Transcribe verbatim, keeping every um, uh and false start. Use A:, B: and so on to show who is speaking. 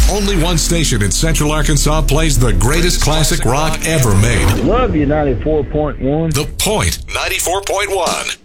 A: Only one station in Central Arkansas plays the greatest classic rock ever made.
B: Love you, ninety-four point one.
A: The Point, ninety-four point one.